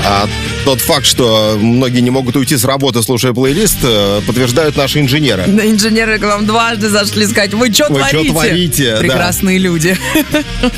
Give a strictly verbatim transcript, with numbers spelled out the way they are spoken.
А тот факт, что многие не могут уйти с работы, слушая плейлист, подтверждают наши инженеры. Да, инженеры к вам дважды зашли сказать: вы что творите? творите? Прекрасные да. люди.